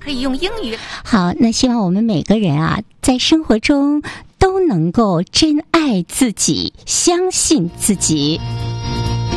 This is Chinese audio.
可以用英语。 好，那希望我们每个人啊，在生活中都能够珍爱自己，相信自己。